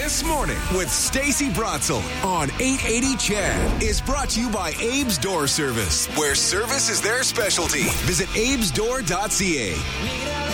This Morning with Stacey Brotzel on 880 Chad is brought to you by Abe's Door Service, where service is their specialty. Visit abesdoor.ca.